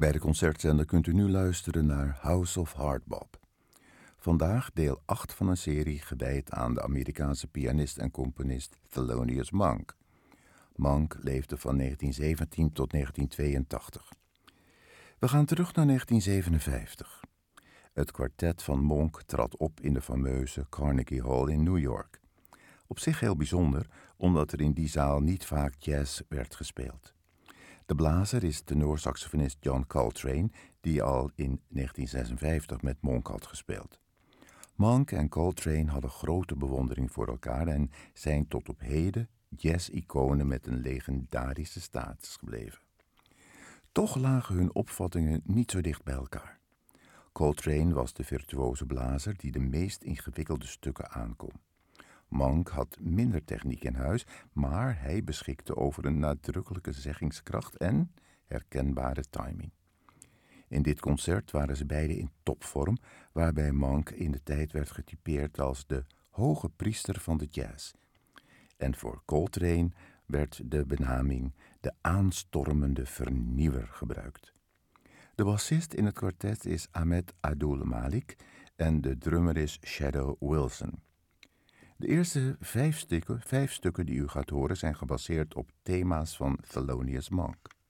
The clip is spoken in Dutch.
Bij de concertzender kunt u nu luisteren naar House of Hardbop. Vandaag deel 8 van een serie gewijd aan de Amerikaanse pianist en componist Thelonious Monk. Monk leefde van 1917 tot 1982. We gaan terug naar 1957. Het kwartet van Monk trad op in de fameuze Carnegie Hall in New York. Op zich heel bijzonder, omdat er in die zaal niet vaak jazz werd gespeeld. De blazer is tenorsaxofonist John Coltrane, die al in 1956 met Monk had gespeeld. Monk en Coltrane hadden grote bewondering voor elkaar en zijn tot op heden jazz-iconen met een legendarische status gebleven. Toch lagen hun opvattingen niet zo dicht bij elkaar. Coltrane was de virtuoze blazer die de meest ingewikkelde stukken aankon. Monk had minder techniek in huis, maar hij beschikte over een nadrukkelijke zeggingskracht en herkenbare timing. In dit concert waren ze beiden in topvorm, waarbij Monk in de tijd werd getypeerd als de hoge priester van de jazz. En voor Coltrane werd de benaming de aanstormende vernieuwer gebruikt. De bassist in het kwartet is Ahmed Abdul-Malik en de drummer is Shadow Wilson. De eerste vijf stukken die u gaat horen zijn gebaseerd op thema's van Thelonious Monk.